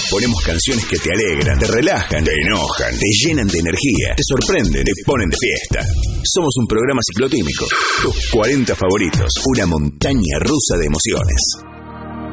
Ponemos canciones que te alegran, te relajan, te enojan, te llenan de energía, te sorprenden, te ponen de fiesta. Somos un programa ciclotímico. Tus 40 favoritos, una montaña rusa de emociones.